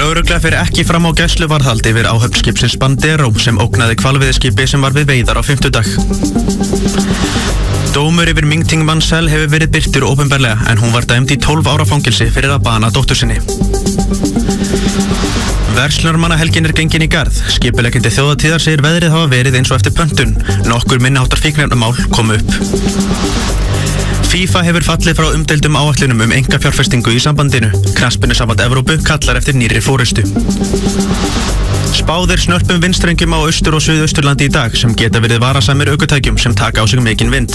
Lögregla fer ekki fram á gæsluvarðhald yfir áhöfn skipsins Bandero sem ógnaði hvalveiðiskipi sem var við veiðar á fimmtudag. Dómur yfir Ming Ting Mansell hefur verið birtur opinberlega en hún var dæmd í 12 ára fangelsi fyrir að bana dóttur sinni. Verslunarmannahelgin gengin í garð. Skipuleggjandi þjóðhátíðar segir veðrið hafa verið eins og eftir pöntun. Nokkur minniháttar fíkniefnamál komu upp. FIFA hefur fallið frá umdeildum áætlunum einkafjárfestingu í sambandinu. Knattspyrnusamband Evrópu kallar eftir nýrri forystu. Spáð snörpum vindstrengjum á austur- og suðausturlandi í dag sem geta verið varasamir ökutækjum sem taka á sig mikinn vind.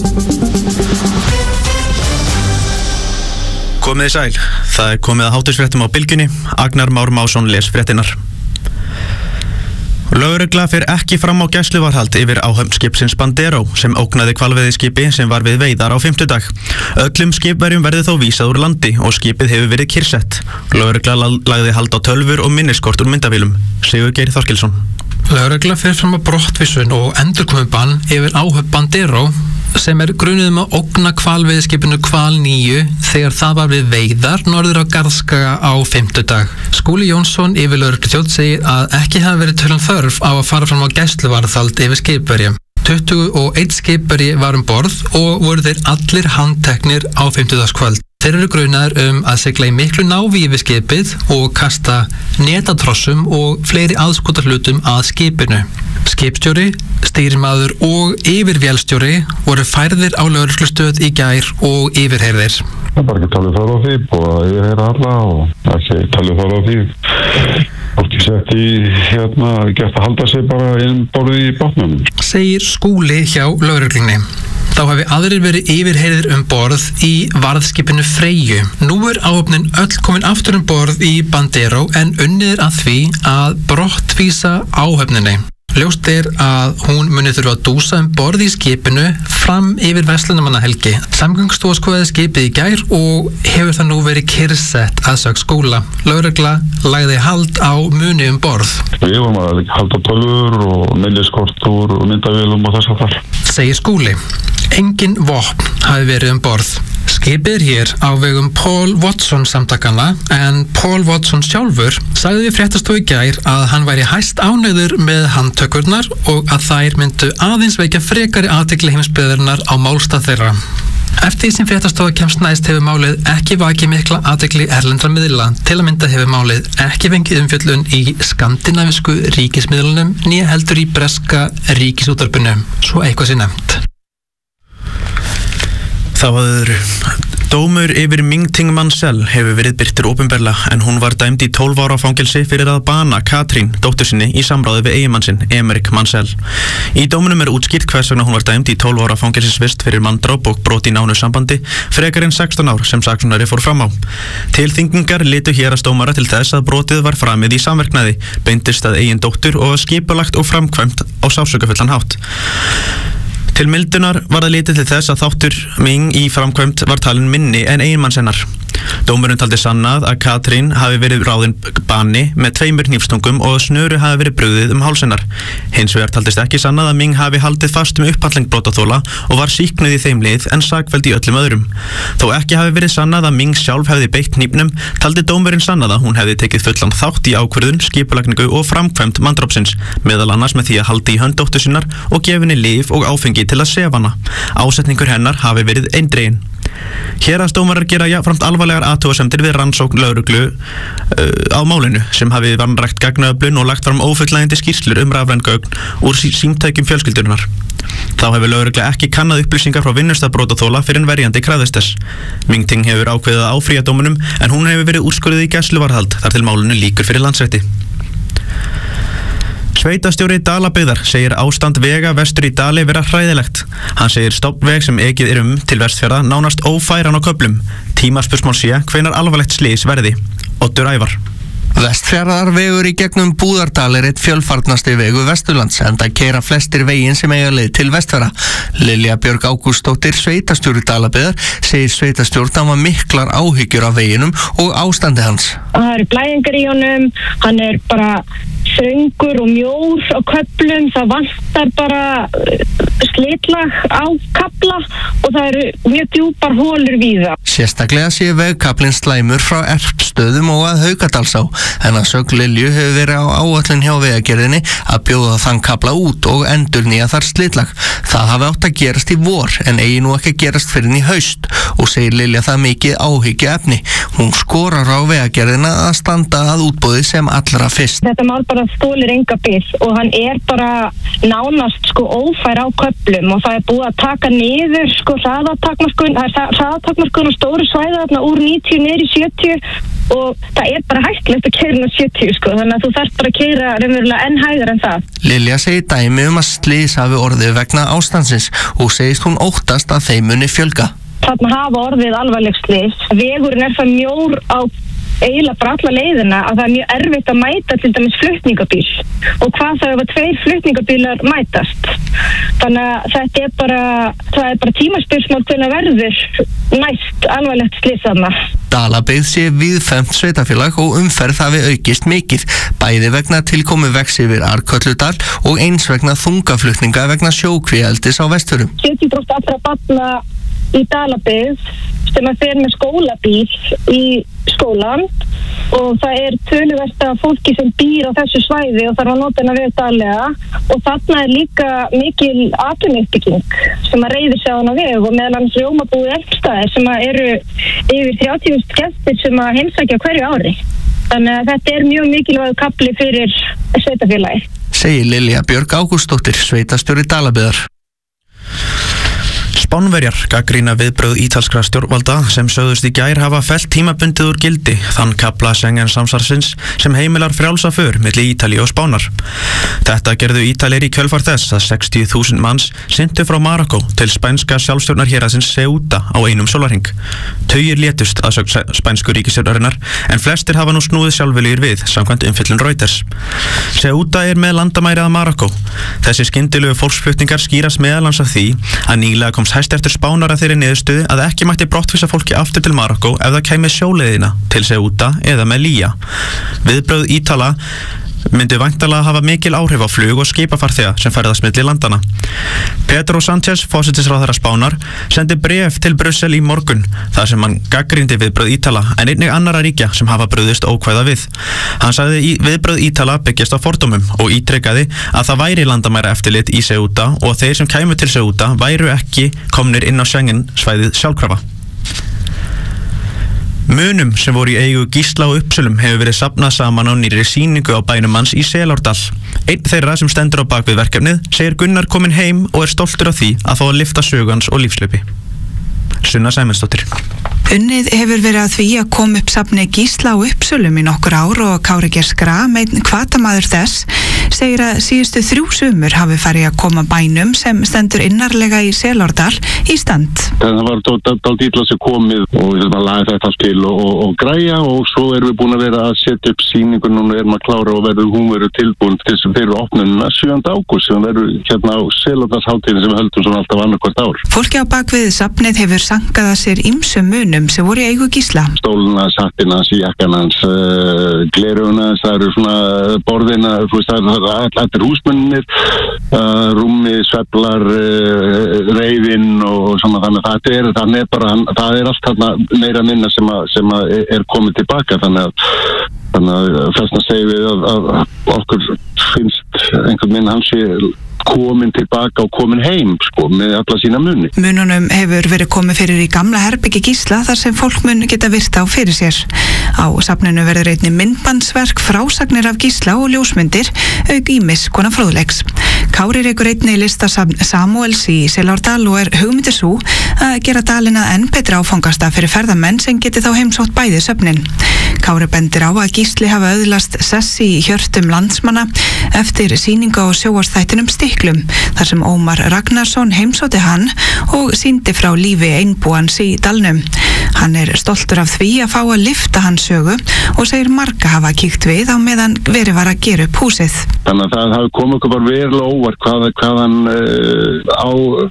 Komið í sæl. Það komið að hádegisfréttum á Bylgjunni. Agnar Már Másson les fréttinar. Lögregla fer ekki fram á gæsluvarðhald yfir áhöfn skipsins Bandero sem ógnaði hvalveiðiskipi sem var við veiðar á fimmtudag. Öllum skipverjum verði þó vísað úr landi og skipið hefur verið kyrrsett. Lögregla lagði hald á tölvur og minniskort úr myndavélum. Sigurgeir Þorkelsson. Lögregla fer fram að brottvísun og endurkomubann yfir áhöfn Bandero sem grunuð að ógna hvalveiðiskipinu Hval 9 þegar það var við veiðar norður á Garðskaga á fimmtudag. Skúli Jónsson yfirlögregluþjónn segir að ekki hafi verið töluð þörf á að fara fram á gæsluvarðhald yfir skipverjum. 21 skipverji var borð og voru þeir allir handteknir á fimmtudagskvöld. Þeir eru grunaðir að sigla í miklu návíi við skipið og kasta netatrossum og fleiri aðskotarhlutum að skipinu. Skipstjóri, stýrimaður og yfirvélstjóri voru færðir á lögreglustöð í gær og yfirheyrðir. Það bara ekki talið þar á því, búið að yfirheyra alla og ekki talið þar á því. Fólki sett í gert að halda sig bara borðið í bátnum. Segir Skúli hjá lögreglunni. Þá hafi aðrir verið yfirheyrðir borð í varðskipinu Freyju. Nú áhöfnin öll komin aftur borð í Bandero en unnið að því að brottvísa áhöfninni. Ljóst að hún muni þurfa að dúsa borð í skipinu fram yfir verslunarmannahelgi. Samgöngustofa skoðaði skipið í gær og hefur það nú verið kyrrsett að sögn Skúla. Lögregla lagði hald á muni borð. Við vorum að halda tölvur og milliskort úr myndavélum og þess að þar. Segir Skúli. Engin vopn hafi verið borð. Skipið hér á vegum Paul Watson samtakana en Paul Watson sjálfur sagði við fréttastofu í gær að hann væri hæst ánægður með handtökurnar og að þær myndu aðeins vekja frekari athygli heimsbyggðarinnar á málstað þeirra. Eftir því sem fréttastofa kemst næst hefur málið ekki vakið mikla athygli erlendra miðla. Til að mynda hefur málið ekki fengið umfjöllun í skandinavísku ríkismiðlunum né heldur í breska ríkisútvarpinu, svo eitthvað sé nefnt. Það var öðru. Dómur yfir Ming Ting Mansell hefur verið birtur opinberlega en hún var dæmd í 12 ára fangelsi fyrir að bana Katrín, dóttur sinni, í samráði við eiginmann sinn, Emerick Mansell. Í dómunum útskýrt hvers vegna hún var dæmd í 12 ára fangelsisvist fyrir manndráp og brot í nánu sambandi frekar en 16 ár sem saksóknari fór fram á. Tilþingingar litu héraðsdómara til þess að brotið var framið í samverknaði, beindist að eigin dóttur og skipulagt og framkvæmt á sársaukafullan hátt. Til mildunar var það litið til þess að þáttur Ming í framkvæmt var talin minni en eiginmanns hennar. Dómurinn taldi sannað að Katrín hafi verið ráðin bani með 2 hnífstungum og snöru hafi verið brugðið háls hennar. Hins vegar taldist ekki sannað að Ming hafi haldið fast upphandling brotaþola og var sýknuð í þeim lið en sakfelld í öllum öðrum. Þó ekki hafi verið sannað að Ming sjálf hefði beitt hnífnum, taldi dómurinn sannað að hún hefði tekið fullan þátt í ákvörðun, skipulagningu og framkvæmt manndrápsins, meðal annars með því að halda í hönd dóttur sinnar og gefa henni lyf og áfengi til að sefa hana. Ásetningur hennar hafi verið eindreginn. Héraðsdómarar gera jafnframt alvarlegar athugasemdir við rannsókn lögreglu á málinu sem hafi vanrækt gagnaöflun og lagt fram ófullnægjandi skýrslur rafræn gögn úr símtækjum fjölskyldurinnar. Þá hefur lögregla ekki kannað upplýsingar frá vinnustað brotaþola fyrir en verjandi krafðist þess. Ming Ting hefur ákveðið að áfrýja dómunum en hún hefur verið úrskurðuð í gæsluvarðhald þar til málinu lýkur fyrir Landsrétti. Sveitastjóri Dalabyggðar segir ástand vega vestur í Dali vera hræðilegt. Hann segir stofnveg sem ekið til Vestfjarða nánast ófæran á köflum. Tímaspursmál sé hvenær alvarlegt slys verði. Oddur Ævar. Vestfjarðarvegur í gegnum Búðardal einn fjölfarnasti vegu Vesturlands enda keyra flestir veginn sem eiga leið til Vestfjarða. Lilja Björg Ágústsdóttir, sveitastjóri Dalabyggðar, segir sveitastjórn hafa miklar áhyggjur af veginum og ástandi hans. Það eru blæðingar í honum, hann bara þröngur og mjór á köflum, það vantar bara slitlag á kafla og það eru mjög djúpar holur víða. Sérstaklega sé vegkaflinn slæmur frá Bessastöðum og að Haukadalsá, en að sögn Lilju hefur verið á áætlun hjá Vegagerðinni að bjóða þann kafla út og endurnýja þar slitlag. Það hafi átt að gerast í vor en eigi nú ekki að gerast fyrr en í haust og segir Lilja það mikið áhyggjuefni. Hún skorar á Vegagerðina að standa að útboði sem allra fyrst. Þetta mál bara þolir enga bið og hann bara nánast ófær á köflum og það búið að taka niður hraðatakmarkun og stóru svæði þarna úr 90 niður í 70 og það bara hættulegt að keyra 70 þannig að þú þarft bara að keyra raunverulega enn hægar en það. Lilja segir dæmi að slys hafi orðið vegna ástandsins og segist hún óttast að þeim muni fjölga. Þarna hafa orðið alvarleg slys. Vegurinn það mjór á eiginlega bara alla leiðina að það mjög erfitt að mæta til dæmis flutningabíl og hvað það ef 2 flutningabílar mætast. Þannig að þetta bara tímaspursmál til að verður næst alvarlegt slys þarna. Dalabyggð sé víðfeðmt sveitafélag og umferð hafi aukist mikið, bæði vegna tilkomu vegs yfir Arkölludal og eins vegna þungaflutninga vegna sjókvíeldis á Vestfjörðum. 70% allra barna í Dalabyggð sem að fer með skólabíl í skólan og það töluvert af fólki sem býr á þessu svæði og þarf að nota hennar veg daglega og þarna líka mikil atvinnuuppbygging sem að reiðir sig á hennar veg og meðal annars rjómabúi Elfstaðir sem að eru yfir 30.000 gestir sem að heimsækja hverju ári. Þannig að þetta mjög mikilvægur kafli fyrir sveitafélagi. Segir Lilja Björg Ágústsdóttir, sveitastjóri Dalabyggðar. Spánverjar gagnrýna viðbrögð ítalskra stjórnvalda sem sögðust í gær hafa fellt tímabundið úr gildi þann kafla Schengen samstarfsins sem heimilar frjálsa för milli Ítalíu og Spánar. Þetta gerðu Ítalir í kjölfar þess að 60.000 manns syntu frá Marokkó til spænska sjálfstjórnarhéraðsins Ceuta á einum sólarhring. Tugir létust að sögn spænsku ríkisstjórnarinnar en flestir hafa nú snúið sjálfviljugir við samkvæmt umfjöllun Reuters. Ceuta með landamæri að Marokkó. Þessi skyndilegu fólksflutningar skýrast meðal annars af því að nýlega komst Hæstiréttur Spánar að þeirri niðurstöðu að ekki mætti brottvísa fólki aftur til Marokkó ef það kæmi sjóleiðina til Ceuta eða Melilla. Viðbrögð Ítala myndi væntanlega hafa mikil áhrif á flug og skipafarþega sem ferðast milli landana. Pedro Sánchez, forsætisráðherra Spánar, sendi bréf til Brussel í morgun þar sem hann gagnrýndi viðbrögð Ítala en einnig annarra ríkja sem hafa brugðist ókvæða við. Hann sagði viðbrögð Ítala byggjast á fordómum og ítrekaði að það væri landamæra eftirlit í Ceuta og þeir sem kæmu til Ceuta væru ekki komnir inn á Schengen svæðið sjálfkrafa. Munum sem voru í eigu Gísla og Uppsölum hefur verið safnað saman á nýrri sýningu á bænum hans í Selárdal. Einn þeirra sem stendur á bakvið verkefnið segir Gunnar kominn heim og stoltur af því að fá að lyfta sögu hans og lífslaupi. Sunna Sæmundsdóttir. Unnið hefur verið að því að koma upp safni Gísla og Uppsölum í nokkur ár og Kári Geir Schram, einn hvatamaður þess, segir að síðustu 3 sumur hafi farið að koma bænum sem stendur innarlega í Selárdal í stand. Það var dálítið illa sem komið og við lagði þetta til og græja og svo erum við búin að vera að setja upp sýningu núna erum að klára og hún verður tilbúin til þess að fyrir opnununa 7. ágúst sem verður hérna á Selárdalsháttíðinni sem við höldum svona alltaf annarkvart ár. Fólki á bakvið safnið hefur sankað að sér ýmsum munum sem voru í eigu Gísla. Stóluna, sattina, jakkanans, gleruna, það eru svona borðina, það allir húsmunir, rúmi, sveflar, reiðinn og svona þannig að það allt þarna meira minna sem að komið tilbaka þannig að þessna segjum við að okkur finnst einhvern veginn hans sé komin tilbaka og komin heim með alla sína muni. Mununum hefur verið komið fyrir í gamla herbyggi Gísla þar sem fólk mun geta virt á fyrir sér. Á safninu verður einnig myndbandsverk, frásagnir af Gísla og ljósmyndir auk ýmis konar fróðleiks. Kári rekur einnig listasafn Samúels í Selárdal og hugmyndin sú að gera dalina enn betra áfangastað fyrir ferðamenn sem geti þá heimsótt bæði söfnin. Kári bendir á að Gísli hafa öðlast sessi í hjörtum landsmanna eftir sýningu á sjónvarpsþættinum Stiklum, þar sem Ómar Ragnarsson heimsótti hann og sýndi frá lífi einbúans í dalnum. Hann stoltur af því að fá að lyfta hans sögu og segir marga hafa kíkt við á meðan verið var að gera upp húsið. Þannig að það hafi komið okkur bara verulega óvart hvað hann á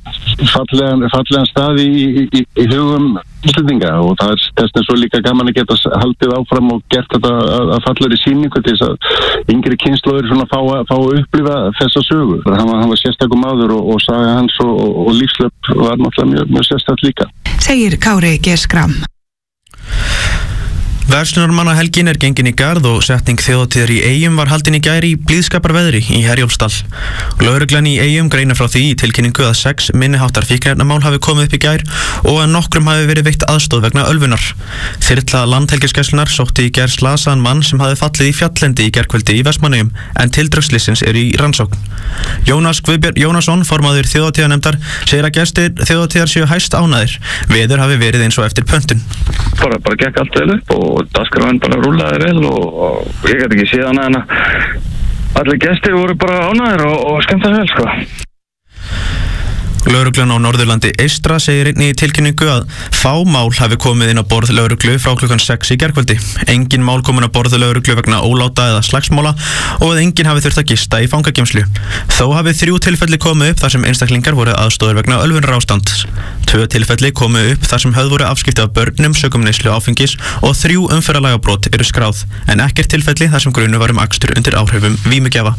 fallegan stað í hugum Íslendinga og það þess svo líka gaman að geta haldið áfram og gert þetta að fallegri sýningu til þess að yngri kynslóðir svona fá að upplifa þessa sögu. Hann var sérstakur maður og saga hans og lífslöp var náttúrulega mjög sérstakt líka. Segir Kári Geir Schram. Verslunarmannahelgin gengin í garð og setning þjóðhátíðar í Eyjum var haldin í gær í blíðskaparveðri í Herjólfsdal. Lögreglan í Eyjum greinir frá því í tilkynningu að 6 minniháttar fíkniefnamál hafi komið upp í gær og að nokkrum hafi verið veitt aðstoð vegna ölvunar. Þyrla Landhelgisgæslunnar sótti í gær slasaðan mann sem hafi fallið í fjalllendi í gærkvöldi í Vestmannaeyjum en tildrög slyssins eru í rannsókn. Jónas Guðbjörn Jónasson, formaður þjóðhátíðarnefndar, segir að gestir þjóðhátíðar séu hæst ánægðir. Veður hafi verið eins og eftir pöntun. Bara gekk allt vel upp og dagskráin bara rúllaði vel og ég get ekki séð annað en að allir gestir voru bara ánægðir og skemmta vel, sko. Lögreglan á Norðurlandi Eystra segir einnig í tilkynningu að fá mál hafi komið inn á borð lögreglu frá klukkan 6 í gærkvöldi. Engin mál komin á borð lögreglu vegna óláta eða slagsmála og að enginn hafi þurft að gista í fangageymslu. Þó hafi 3 tilfelli komið upp þar sem einstaklingar voru aðstoðir vegna ölvunarástands. 2 tilfelli komið upp þar sem höfð voru afskipti af börnum sökum neyslu áfengis og 3 umferðarlagabrot eru skráð, en ekkert tilfelli þar sem grunur var akstur undir áhrifum vímugjafa.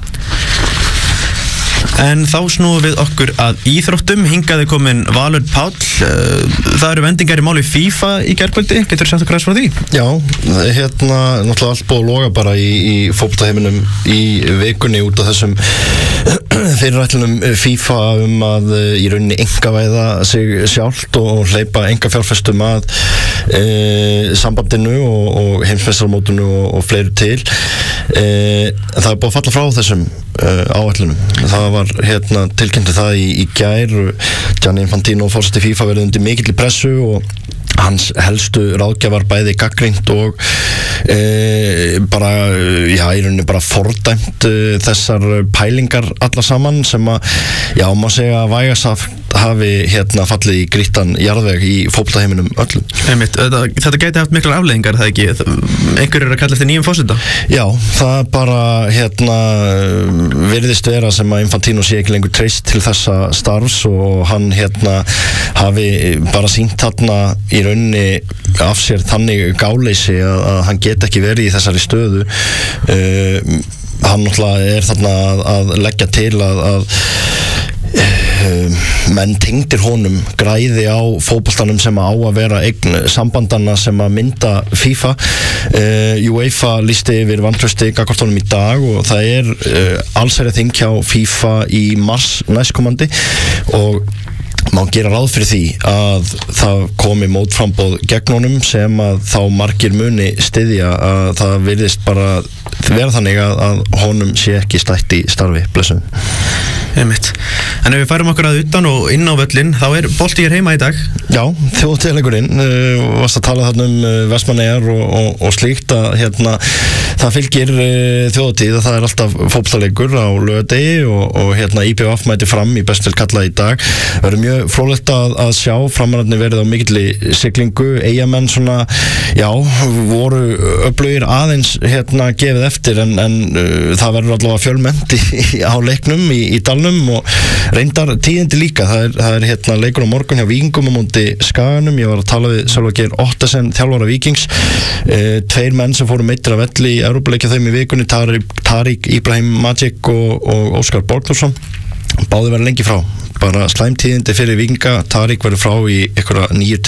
En þá snúum við okkur að íþróttum. Hingaði komin Valur Páll. Það eru vendingar í máli FIFA í gærkvöldi. Getur þú sagt okkur aðeins frá því? Já, náttúrulega allt búið að loga bara í fótboltaheiminum í vikunni út af þessum fyrirætlunum FIFA að í rauninni einkavæða sig sjálft og hleypa einkafjárfestum að sambandinu og heimsmeistarmótinu og fleiri til. Það er búið að falla frá þessum áætlunum. Það var tilkynnti það í gær. Gianni Infantino, forseti FIFA, verið undir mikilli pressu og hans helstu ráðgjafar bæði gagnrýnt og bara, í rauninni bara fordæmt þessar pælingar alla saman sem að, má segja að vægast hafi fallið í grýttan jarðveg í fótboltaheiminum öllum. Þetta gæti haft miklar afleiðingar, það ekki? Einhverjir að kalla eftir nýjum forseta? Já, það bara virðist vera sem að Infantino sé ekki lengur treyst til þessa starfs og hann hafi bara sýnt þarna í rauninni af sér þannig gáleysi að hann get ekki verið í þessari stöðu. Hann náttúrulega þarna að leggja til að menn tengdir honum græði á fótboltanum sem á að vera eign sambandanna sem að mynda FIFA. UEFA listi yfir vantrausti gagnvart honum í dag og það allsherjarþing hjá FIFA í mars næstkomandi og má gera ráð fyrir því að það komi mótframboð gegn honum sem að þá margir muni styðja. Að það virðist bara vera þannig að honum sé ekki stætt í starfi. Blessum. En ef við færum okkur að utan og inn á völlin, þá bolti heima í dag. Já, þjóðhátíðarleikurinn. Varst að tala þarna Vestmannaeyjar og slíkt að það fylgir þjóðhátíð að það alltaf fótboltaleikur á laugardegi og IBF mæti fram í bestu til kalla í dag. Verður mjög fróðlegt að sjá framararnir verið á mikilli siglingu. Eyjamenn voru öflugir aðeins gefið eftir en það verður allavega fjölmennt á leiknum í dalnum og reyndar tíðindi líka. Það er leikur á morgun hjá Víkingum á móti Skaganum. Ég var að tala við Sölva Geir Ottesen, þjálfara Víkings. 2 menn sem fóru meiddir af velli í Evrópuleikja þeim í vikunni, Tariq Ibrahim Magic og Óskar Borgþórsson. Báðir verða lengi frá. Bara slæm tíðindi fyrir Víkinga. Tariq verður frá í einhverja 9